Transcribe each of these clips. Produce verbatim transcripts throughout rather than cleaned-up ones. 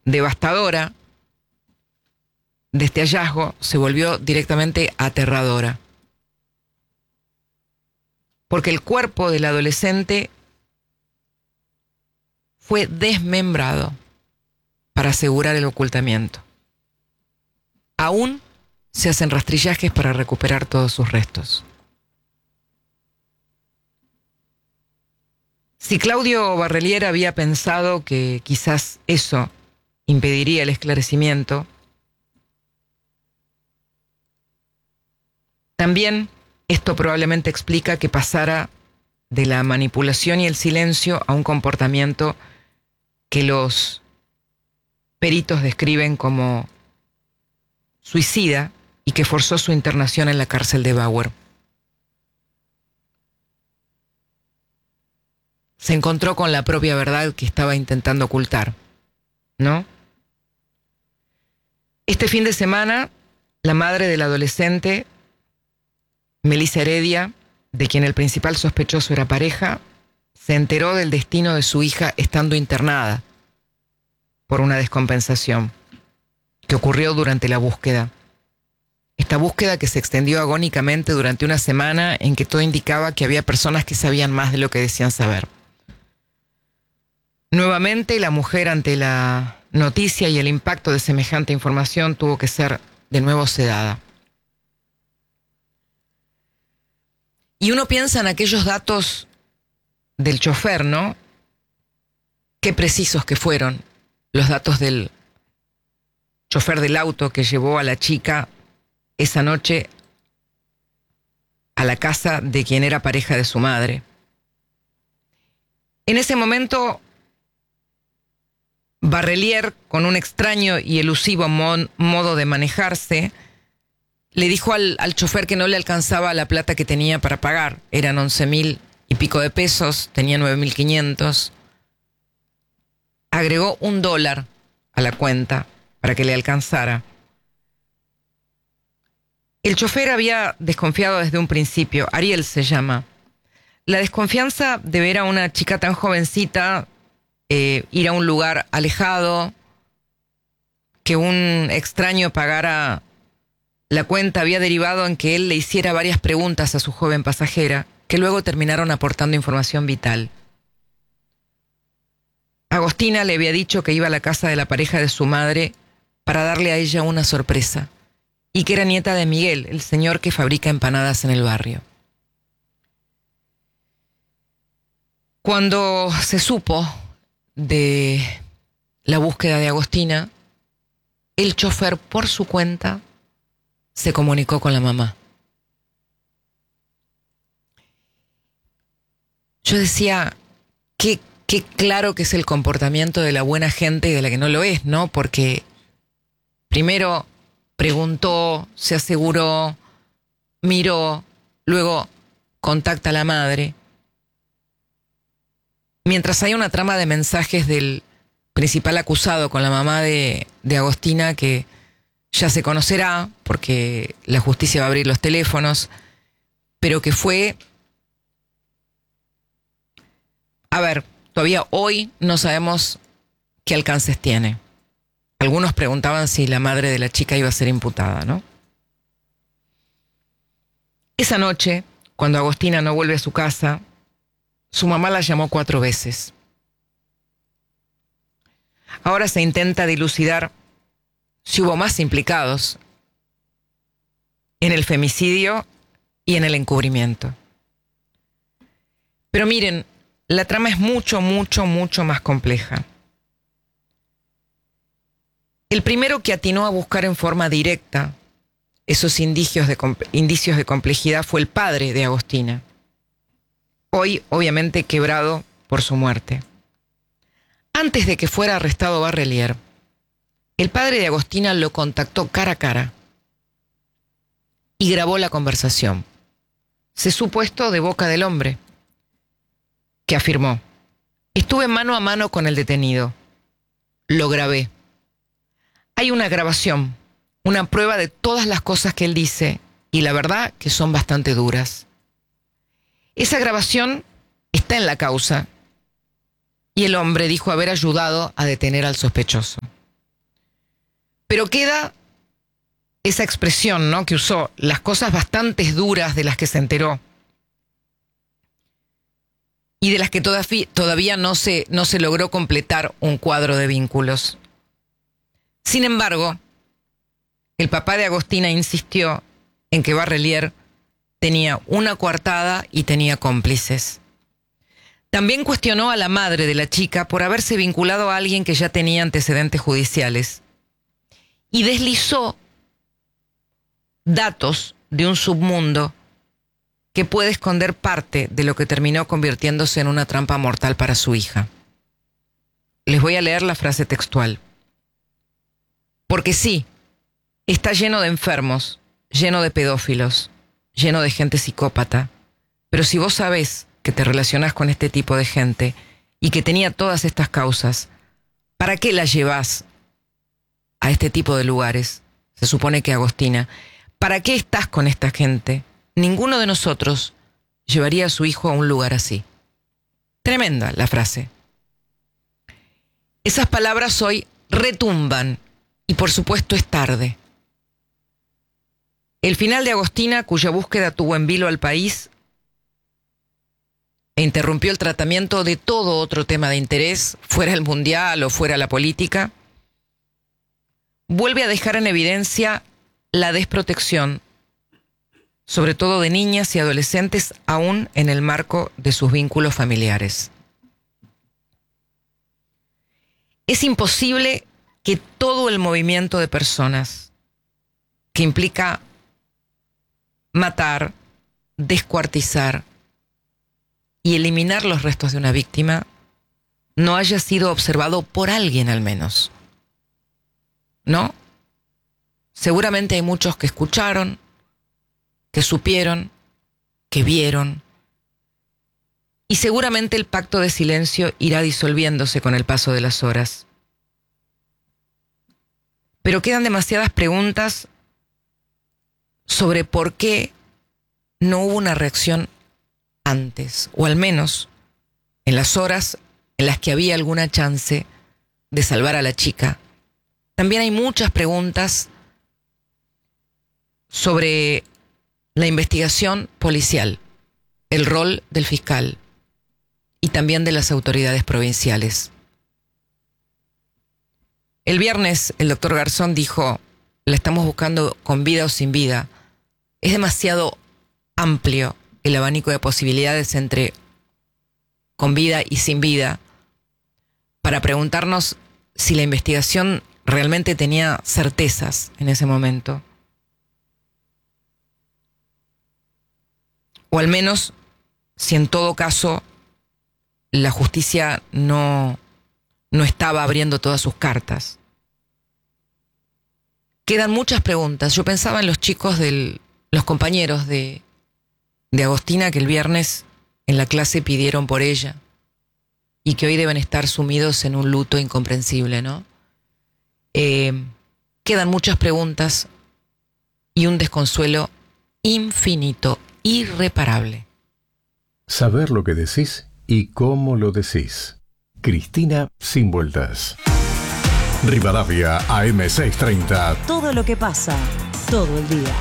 devastadora de este hallazgo se volvió directamente aterradora. Porque el cuerpo del adolescente fue desmembrado para asegurar el ocultamiento. Aún se hacen rastrillajes para recuperar todos sus restos. Si Claudio Barrelier había pensado que quizás eso impediría el esclarecimiento, también esto probablemente explica que pasara de la manipulación y el silencio a un comportamiento que los peritos describen como suicida y que forzó su internación en la cárcel de Bauer. Se encontró con la propia verdad que estaba intentando ocultar, ¿no? Este fin de semana, la madre del adolescente, Melissa Heredia, de quien el principal sospechoso era pareja, se enteró del destino de su hija estando internada por una descompensación que ocurrió durante la búsqueda. Esta búsqueda que se extendió agónicamente durante una semana en que todo indicaba que había personas que sabían más de lo que decían saber. Nuevamente, la mujer, ante la noticia y el impacto de semejante información, tuvo que ser de nuevo sedada. Y uno piensa en aquellos datos del chofer, ¿no? Qué precisos que fueron los datos del chofer del auto que llevó a la chica esa noche a la casa de quien era pareja de su madre. En ese momento, Barrelier, con un extraño y elusivo mon, modo de manejarse, le dijo al, al chofer que no le alcanzaba la plata que tenía para pagar. Eran once mil y pico de pesos, tenía nueve mil quinientos. Agregó un dólar a la cuenta para que le alcanzara. El chofer había desconfiado desde un principio. Ariel se llama. La desconfianza de ver a una chica tan jovencita eh, ir a un lugar alejado, que un extraño pagara la cuenta, había derivado en que él le hiciera varias preguntas a su joven pasajera, que luego terminaron aportando información vital. Agostina le había dicho que iba a la casa de la pareja de su madre para darle a ella una sorpresa, y que era nieta de Miguel, el señor que fabrica empanadas en el barrio. Cuando se supo de la búsqueda de Agostina, el chofer, por su cuenta, se comunicó con la mamá. Yo decía, qué, qué claro que es el comportamiento de la buena gente y de la que no lo es, ¿no? Porque primero preguntó, se aseguró, miró, luego contacta a la madre. Mientras hay una trama de mensajes del principal acusado con la mamá de, de Agostina, que ya se conocerá, porque la justicia va a abrir los teléfonos, pero que fue... A ver, todavía hoy no sabemos qué alcances tiene. Algunos preguntaban si la madre de la chica iba a ser imputada, ¿no? Esa noche, cuando Agostina no vuelve a su casa, su mamá la llamó cuatro veces. Ahora se intenta dilucidar si hubo más implicados en el femicidio y en el encubrimiento. Pero miren, la trama es mucho, mucho, mucho más compleja. El primero que atinó a buscar en forma directa esos indicios de, indicios de complejidad fue el padre de Agostina, hoy obviamente quebrado por su muerte. Antes de que fuera arrestado Barrelier, el padre de Agostina lo contactó cara a cara y grabó la conversación. Se supo esto de boca del hombre, que afirmó: estuve mano a mano con el detenido, lo grabé. Hay una grabación, una prueba de todas las cosas que él dice, y la verdad que son bastante duras. Esa grabación está en la causa, y el hombre dijo haber ayudado a detener al sospechoso. Pero queda esa expresión, ¿no?, que usó, las cosas bastante duras de las que se enteró y de las que todavía, todavía no se, no se logró completar un cuadro de vínculos. Sin embargo, el papá de Agostina insistió en que Barrelier tenía una coartada y tenía cómplices. También cuestionó a la madre de la chica por haberse vinculado a alguien que ya tenía antecedentes judiciales y deslizó datos de un submundo que puede esconder parte de lo que terminó convirtiéndose en una trampa mortal para su hija. Les voy a leer la frase textual. Porque sí, está lleno de enfermos, lleno de pedófilos, lleno de gente psicópata, pero si vos sabés que te relacionás con este tipo de gente y que tenía todas estas causas, ¿para qué la llevás a este tipo de lugares? Se supone que Agostina. ¿Para qué estás con esta gente? Ninguno de nosotros llevaría a su hijo a un lugar así. Tremenda la frase. Esas palabras hoy retumban y por supuesto es tarde. El final de Agostina, cuya búsqueda tuvo en vilo al país e interrumpió el tratamiento de todo otro tema de interés, fuera el mundial o fuera la política, vuelve a dejar en evidencia la desprotección, sobre todo de niñas y adolescentes, aún en el marco de sus vínculos familiares. Es imposible que todo el movimiento de personas que implica matar, descuartizar y eliminar los restos de una víctima no haya sido observado por alguien al menos. ¿No? Seguramente hay muchos que escucharon, que supieron, que vieron, y seguramente el pacto de silencio irá disolviéndose con el paso de las horas. Pero quedan demasiadas preguntas sobre por qué no hubo una reacción antes, o al menos en las horas en las que había alguna chance de salvar a la chica. También hay muchas preguntas sobre la investigación policial, el rol del fiscal y también de las autoridades provinciales. El viernes el doctor Garzón dijo, la estamos buscando con vida o sin vida. Es demasiado amplio el abanico de posibilidades entre con vida y sin vida para preguntarnos si la investigación realmente tenía certezas en ese momento. O al menos, si en todo caso la justicia no, no estaba abriendo todas sus cartas. Quedan muchas preguntas. Yo pensaba en los chicos, del, los compañeros de, de Agostina que el viernes en la clase pidieron por ella y que hoy deben estar sumidos en un luto incomprensible, ¿no? Eh, quedan muchas preguntas y un desconsuelo infinito, irreparable. Saber lo que decís y cómo lo decís. Cristina Sin Vueltas. Rivadavia A M seiscientos treinta. Todo lo que pasa, todo el día.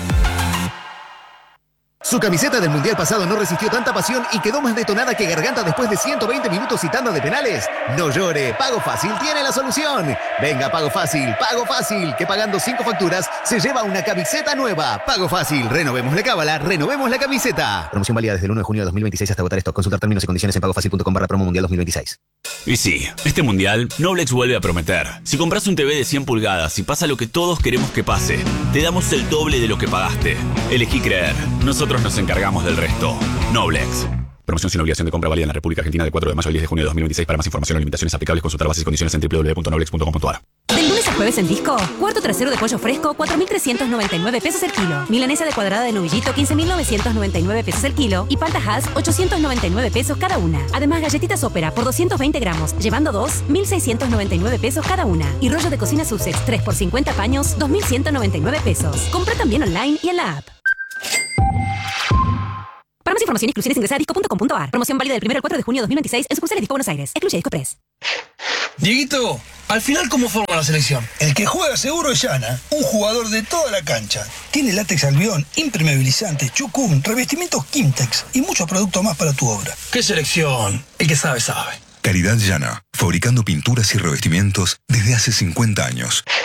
Su camiseta del Mundial pasado no resistió tanta pasión y quedó más detonada que Garganta después de ciento veinte minutos y tanda de penales. No llore, Pago Fácil tiene la solución. Venga, Pago Fácil, Pago Fácil, que pagando cinco facturas se lleva una camiseta nueva. Pago Fácil, renovemos la cábala, renovemos la camiseta. Promoción válida desde el uno de junio de dos mil veintiséis hasta agotar stock. Consultar términos y condiciones en pagofacil.com barra promo mundial dos mil veintiséis. Y sí, este mundial, Noblex vuelve a prometer. Si compras un T V de cien pulgadas y pasa lo que todos queremos que pase, te damos el doble de lo que pagaste. Elegí creer. Nosotros nos encargamos del resto. Noblex. Promoción sin obligación de compra válida en la República Argentina de cuatro de mayo al diez de junio de dos mil veintiséis. Para más información o limitaciones aplicables, consultar bases y condiciones en doble u doble u doble u punto noblex punto com punto a r. Del lunes a jueves en Disco, cuarto trasero de pollo fresco, cuatro mil trescientos noventa y nueve pesos el kilo. Milanesa de cuadrada de novillito, quince mil novecientos noventa y nueve pesos el kilo. Y palta Hass, ochocientos noventa y nueve pesos cada una. Además, galletitas Ópera por doscientos veinte gramos, llevando dos, mil seiscientos noventa y nueve pesos cada una. Y rollo de cocina Sussex, tres por cincuenta paños, dos mil ciento noventa y nueve pesos. Compra también online y en la app. Para más información y exclusiones ingresa a disco punto com punto a r. Promoción válida del primero al cuatro de junio de dos mil veintiséis en sucursales Disco Buenos Aires. Excluye Disco Press. Dieguito, al final, ¿cómo forma la selección? El que juega seguro es Yana, un jugador de toda la cancha. Tiene látex albión, impermeabilizante, chucum, revestimientos Kimtex y muchos productos más para tu obra. ¿Qué selección? El que sabe, sabe. Calidad Yana, fabricando pinturas y revestimientos desde hace cincuenta años.